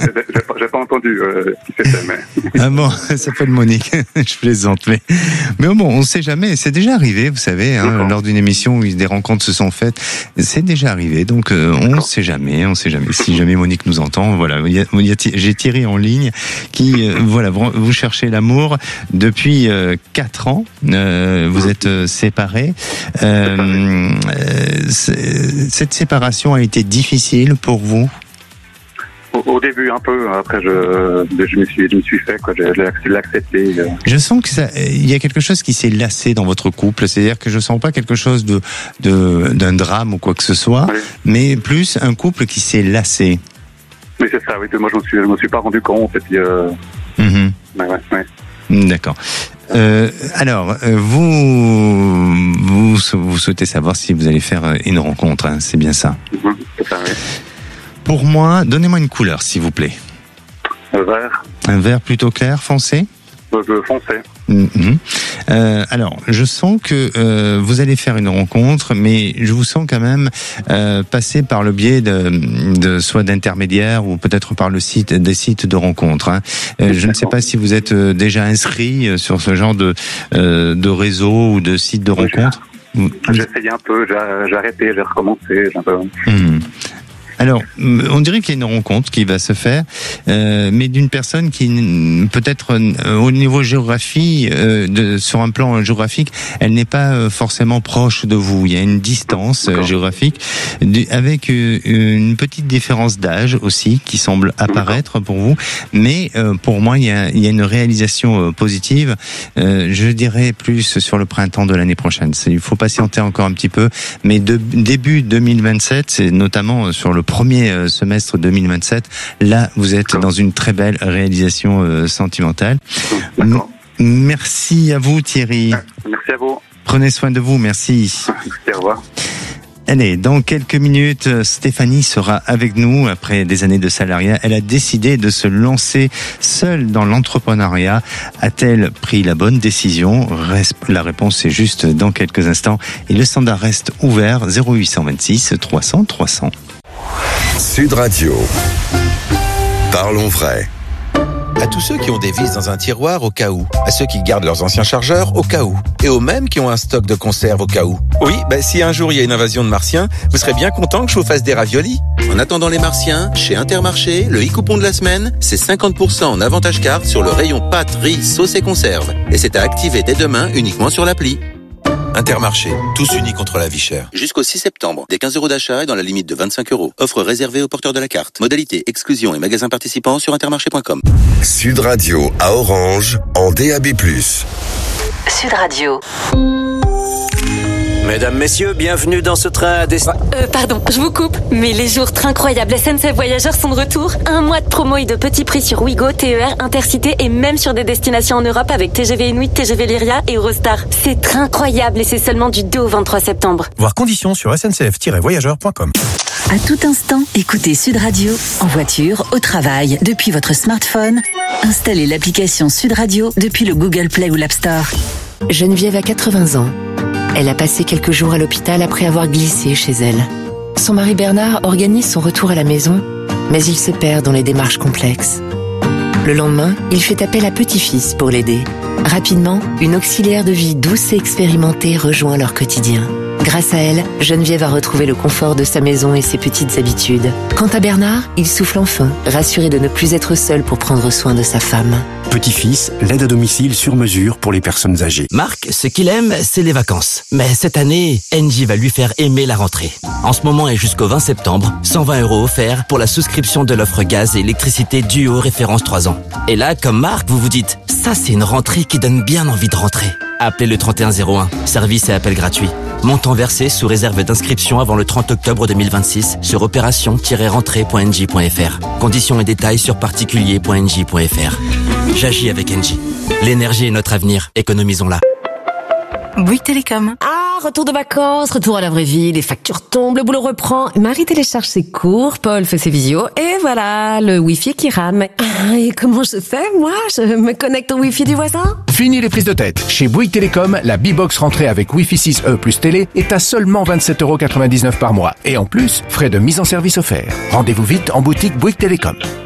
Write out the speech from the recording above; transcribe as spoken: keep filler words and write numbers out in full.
j'ai, pas, j'ai pas entendu euh, qui c'était, mais... Ah bon, ça s'appelle Monique, je plaisante, mais... Mais bon, on ne sait jamais, c'est déjà arrivé, vous savez, hein, lors d'une émission où des rencontres se sont faites, c'est déjà arrivé, donc euh, on ne sait jamais, on ne sait jamais. Si jamais Monique nous entend, voilà, il y a, il y a, j'ai Thierry en ligne qui, euh, voilà, vous cherchez l'amour depuis euh, quatre ans, euh, vous êtes euh, séparés. Euh, euh, cette séparation a été difficile pour vous? Au, au début un peu, après je, je me suis, je me suis fait quoi, je l'ai accepté. Je sens que ça, il y a quelque chose qui s'est lassé dans votre couple, c'est-à-dire que je sens pas quelque chose de, de d'un drame ou quoi que ce soit, oui. mais plus un couple qui s'est lassé. Oui, c'est ça. Oui, moi je me suis, je me suis pas rendu compte et puis. Euh... Mm-hmm. Ouais, ouais, ouais. D'accord. Euh, alors, vous, vous, vous souhaitez savoir si vous allez faire une rencontre, hein, c'est bien ça. Mm-hmm, c'est ça, oui. Pour moi, donnez-moi une couleur, s'il vous plaît. Un vert. Un vert plutôt clair, foncé? Euh, foncé. Mmh. Euh, alors, je sens que euh, vous allez faire une rencontre, mais je vous sens quand même euh, passer par le biais de, de soit d'intermédiaires ou peut-être par le site, des sites de rencontres. Hein. Euh, je ne sais pas si vous êtes déjà inscrit sur ce genre de, euh, de réseau ou de site de rencontres. J'ai essayé un peu, j'ai, j'ai arrêté, j'ai recommencé. J'ai un peu... Mmh. Alors, on dirait qu'il y a une rencontre qui va se faire, euh, mais d'une personne qui, peut-être euh, au niveau géographie, euh, de, sur un plan géographique, elle n'est pas euh, forcément proche de vous. Il y a une distance euh, géographique, de, avec euh, une petite différence d'âge aussi qui semble apparaître pour vous. Mais euh, pour moi, il y a, il y a une réalisation euh, positive. Euh, je dirais plus sur le printemps de l'année prochaine. C'est, il faut patienter encore un petit peu, mais de, début deux mille vingt-sept, c'est notamment sur le premier semestre deux mille vingt-sept, là vous êtes dans une très belle réalisation euh, sentimentale. M- merci à vous Thierry. Merci à vous. Prenez soin de vous, merci. Merci, au revoir. Allez, dans quelques minutes, Stéphanie sera avec nous après des années de salariat. Elle a décidé de se lancer seule dans l'entrepreneuriat. A-t-elle pris la bonne décision? La réponse est juste dans quelques instants. Et le standard reste ouvert, zéro huit cent vingt-six trois cents trois cents. Sud Radio. Parlons vrai. À tous ceux qui ont des vis dans un tiroir au cas où, à ceux qui gardent leurs anciens chargeurs au cas où, et aux mêmes qui ont un stock de conserve au cas où. Oui, bah, si un jour il y a une invasion de martiens, vous serez bien content que je vous fasse des raviolis. En attendant les martiens, chez Intermarché, le e-coupon de la semaine, c'est cinquante pour cent en avantage carte sur le rayon pâtes, riz, sauce et conserve. Et c'est à activer dès demain uniquement sur l'appli. Intermarché, tous unis contre la vie chère. Jusqu'au six septembre, des quinze euros d'achat et dans la limite de vingt-cinq euros. Offre réservée aux porteurs de la carte. Modalité, exclusion et magasins participants sur intermarché point com. Sud Radio à Orange, en D A B plus. Sud Radio. Mesdames, messieurs, bienvenue dans ce train à destination. Euh, pardon, je vous coupe, mais les jours très incroyables S N C F Voyageurs sont de retour. Un mois de promo et de petits prix sur Ouigo, T E R, Intercité et même sur des destinations en Europe avec T G V Inuit, T G V Lyria et Eurostar. C'est très incroyable et c'est seulement du deux au vingt-trois septembre. Voir conditions sur S N C F tiret voyageurs point com. À tout instant, écoutez Sud Radio, en voiture, au travail, depuis votre smartphone. Installez l'application Sud Radio depuis le Google Play ou l'App Store. Geneviève a quatre-vingts ans. Elle a passé quelques jours à l'hôpital après avoir glissé chez elle. Son mari Bernard organise son retour à la maison, mais il se perd dans les démarches complexes. Le lendemain, il fait appel à petit-fils pour l'aider. Rapidement, une auxiliaire de vie douce et expérimentée rejoint leur quotidien. Grâce à elle, Geneviève a retrouvé le confort de sa maison et ses petites habitudes. Quant à Bernard, il souffle enfin, rassuré de ne plus être seul pour prendre soin de sa femme. Petit-fils, l'aide à domicile sur mesure pour les personnes âgées. Marc, ce qu'il aime, c'est les vacances. Mais cette année, Engie va lui faire aimer la rentrée. En ce moment et jusqu'au vingt septembre, cent vingt euros offerts pour la souscription de l'offre gaz et électricité Duo référence trois ans. Et là, comme Marc, vous vous dites, ça c'est une rentrée qui donne bien envie de rentrer. Appelez le trente et un zéro un, service et appel gratuit. Montant versé sous réserve d'inscription avant le trente octobre deux mille vingt-six sur opération tiret rentrée point engie point f r. Conditions et détails sur particulier point engie point f r. J'agis avec Engie. L'énergie est notre avenir, économisons-la. Bouygues Télécom. Ah, retour de vacances, retour à la vraie vie, les factures tombent, le boulot reprend. Marie télécharge ses cours, Paul fait ses visios, et voilà, le Wi-Fi qui rame. Ah, et comment je fais, moi? Je me connecte au Wi-Fi du voisin? Fini les prises de tête. Chez Bouygues Télécom, la B-Box rentrée avec Wi-Fi six E plus télé est à seulement vingt-sept euros quatre-vingt-dix-neuf par mois. Et en plus, frais de mise en service offerts. Rendez-vous vite en boutique Bouygues Télécom.